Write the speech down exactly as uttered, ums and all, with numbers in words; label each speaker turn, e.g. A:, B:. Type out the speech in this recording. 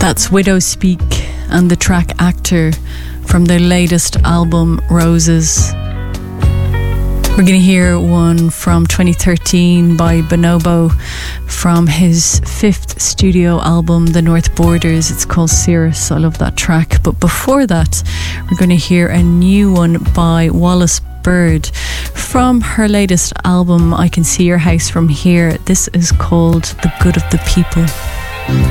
A: That's Widow Speak and the track Actor from their latest album Roses. We're going to hear one from twenty thirteen by Bonobo from his fifth studio album, The North Borders. It's called Cirrus. I love that track. But before that, we're going to hear a new one by Wallace Bird from her latest album, I Can See Your House From Here. This is called The Good of the People.